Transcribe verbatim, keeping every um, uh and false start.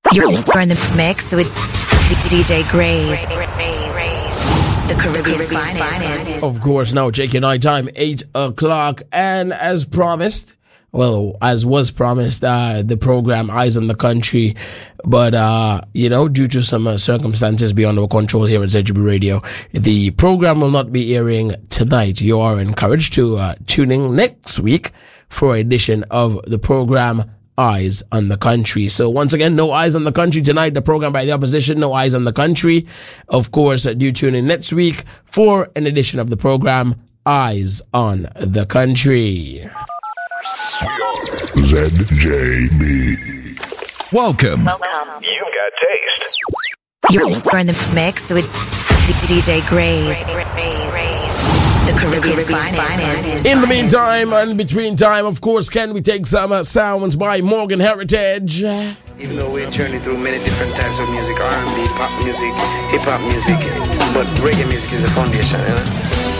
You're in the mix with D J Grays, the Caribbean's finest. Of course, now check your night time, eight o'clock, and as promised, well, as was promised, uh, the program Eyes on the Country, but, uh, you know, due to some uh, circumstances beyond our control here at Z G B Radio, the program will not be airing tonight. You are encouraged to uh, tune in next week for an edition of the program Eyes on the Country. So once again, no Eyes on the Country tonight. The program by the opposition, no Eyes on the Country. Of course, do tune in next week for an edition of the program Eyes on the Country. Z J B. Welcome. Welcome. You've got taste. You're in the mix with D J Grays, the Caribbean's finest. In the meantime and between time, of course, can we take some uh, sounds by Morgan Heritage? Even though we're journeying through many different types of music, R and B, pop music, hip-hop music, but reggae music is the foundation, you know?